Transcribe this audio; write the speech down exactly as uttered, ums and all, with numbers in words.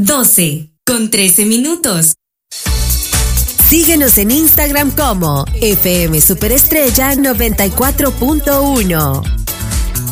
doce con trece minutos. Síguenos en Instagram como F M Superestrella noventa y cuatro punto uno.